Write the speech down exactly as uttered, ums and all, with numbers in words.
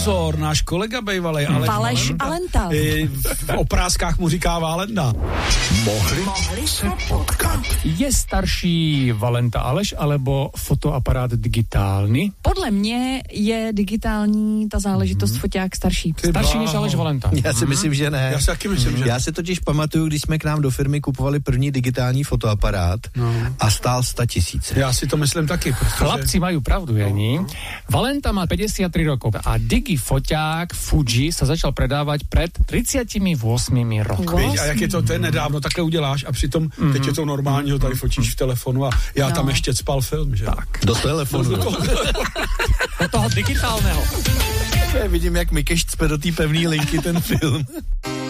pozor, náš kolega bejvalej Aleš, Aleš Alenta. V oprázkách mu říká Valenda. Mohli, Mohli se potkat. Je starší Valenta Aleš alebo fotoaparát digitálny? Podle mě je digitální ta záležitost mm. foťák starší. Ty Starší bláho. než Aleš Valenta. Já si myslím, že ne. Já si taky myslím, že Já si totiž pamatuju, když jsme k nám do firmy kupovali první digitální fotoaparát no. a stál sto tisíce. Já si to myslím taky. Protože... Chlapci majú pravdu, Jení. Valenta má päťdesiattri rokov a digifoťák Fuji sa začal predávať pred tridsiatimi ôsmimi rokmi. Víš, a jak je to, ten nedávno takhle uděláš a přitom mm-hmm. teď je to normální, ho tady fotíš v telefonu a já no. tam ještě cpal film, že? Tak. Do telefonu. Do toho, Do toho digitálneho. Vidím, jak Mikeš cpe do té pevné linky ten film.